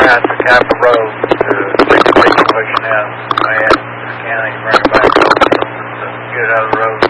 out to Capitol Road to fix the situation out. I asked the county to bring it back over to get it out of the road.